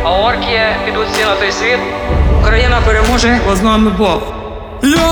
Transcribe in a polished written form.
а орки підуть всі на той світ. Україна переможе, бо з нами Бог.